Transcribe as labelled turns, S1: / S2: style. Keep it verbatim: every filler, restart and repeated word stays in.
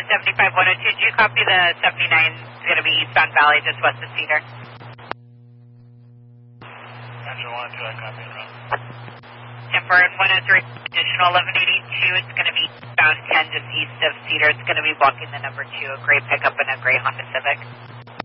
S1: seventy-five one oh two, do you copy the seventy-nine? It's going to be eastbound Valley, just west of Cedar.
S2: Angela one oh two, I copy it.
S1: Temper and one oh three, additional eleven eighty-two, it's going to be eastbound ten, just east of Cedar. It's going to be blocking the number two, a gray pickup and a gray Honda Civic.